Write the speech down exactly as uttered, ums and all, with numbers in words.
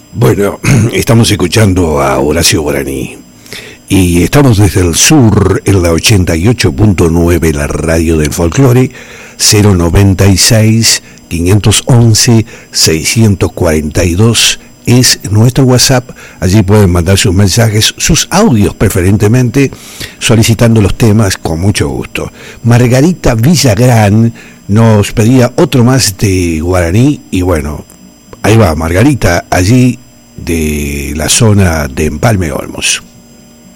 Bueno, estamos escuchando a Horacio Guaraní y estamos desde el sur en la ochenta y ocho punto nueve, la radio del folclore. Cero noventa y seis, quinientos once, seiscientos cuarenta y dos es nuestro WhatsApp. Allí pueden mandar sus mensajes, sus audios preferentemente, solicitando los temas con mucho gusto. Margarita Villagrán nos pedía otro más de Guaraní y bueno, ahí va Margarita, allí de la zona de Empalme Olmos.